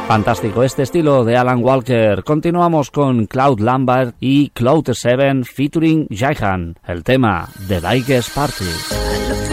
Fantástico este estilo de Alan Walker. Continuamos con Cloud Lambert y Cloud7 featuring Jaihan, el tema The Biggest Party.